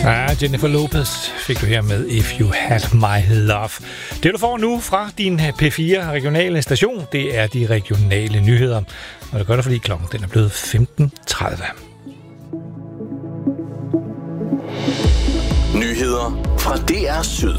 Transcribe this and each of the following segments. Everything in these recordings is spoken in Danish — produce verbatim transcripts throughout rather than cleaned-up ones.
Ja, Jennifer Lopez fik du her med If You Had My Love. Det du får nu fra din P fire regionale station, det er de regionale nyheder. Og det gør det, fordi klokken den er blevet femten tredive. Nyheder fra D R Syd.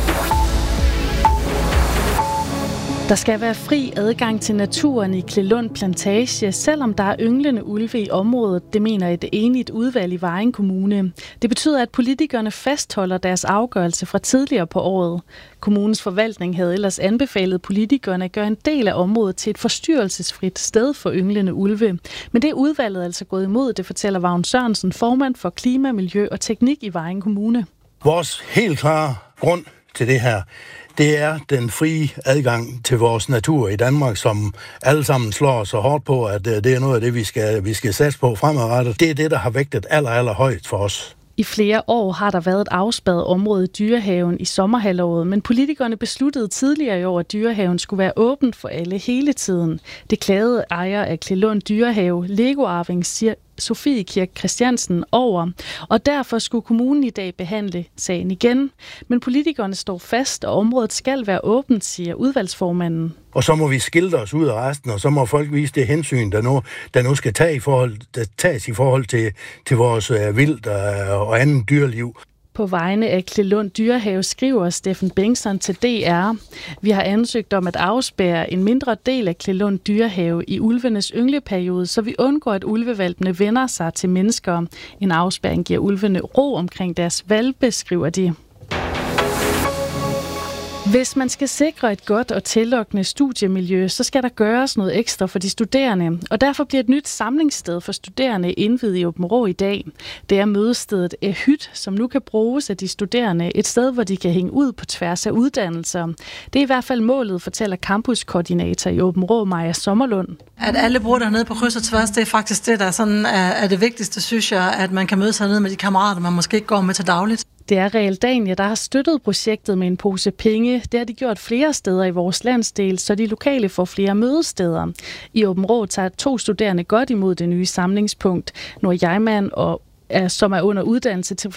Der skal være fri adgang til naturen i Klelund Plantage, selvom der er ynglende ulve i området, det mener et enigt udvalg i Vejen Kommune. Det betyder, at politikerne fastholder deres afgørelse fra tidligere på året. Kommunens forvaltning havde ellers anbefalet politikerne at gøre en del af området til et forstyrrelsesfrit sted for ynglende ulve. Men det er udvalget altså gået imod, det fortæller Vagn Sørensen, formand for Klima, Miljø og Teknik i Vejen Kommune. Vores helt klare grund til det her, det er den frie adgang til vores natur i Danmark, som alle sammen slår så hårdt på, at det er noget af det, vi skal, vi skal satse på fremadrettet. Det er det, der har vægtet aller, aller højt for os. I flere år har der været et afspærret område i Dyrehaven i sommerhalvåret, men politikerne besluttede tidligere i år, at Dyrehaven skulle være åbent for alle hele tiden. Det klagede ejer af Klelund Dyrehave, Lego-arving Sofie Kirk Christiansen over, og derfor skulle kommunen i dag behandle sagen igen. Men politikerne står fast, og området skal være åbent, siger udvalgsformanden. Og så må vi skilte os ud af resten, og så må folk vise det hensyn, der nu, der nu skal tage i forhold, der tages i forhold til, til vores øh, vildt og, og anden dyreliv. På vegne af Klelund Dyrehave skriver Steffen Bengtsson til D R. Vi har ansøgt om at afspærre en mindre del af Klelund Dyrehave i ulvenes yngleperiode, så vi undgår, at ulvevalpene vender sig til mennesker. En afspærring giver ulvene ro omkring deres hvalpe, skriver de. Hvis man skal sikre et godt og tillokkende studiemiljø, så skal der gøres noget ekstra for de studerende, og derfor bliver et nyt samlingssted for studerende indviet i Aabenraa i dag. Det er mødestedet Ehyt, som nu kan bruges af de studerende, et sted, hvor de kan hænge ud på tværs af uddannelser. Det er i hvert fald målet, fortæller campuskoordinator i Aabenraa, Maja Sommerlund. At alle bruger dernede på kryds og tværs, det er faktisk det, der sådan er, er det vigtigste, synes jeg, at man kan møde sig ned med de kammerater, man måske ikke går med til dagligt. Det er Realdania, der har støttet projektet med en pose penge. Det har de gjort flere steder i vores landsdel, så de lokale får flere mødesteder. I Aabenraa tager to studerende godt imod det nye samlingspunkt. Nord Jejman, og, som er under uddannelse til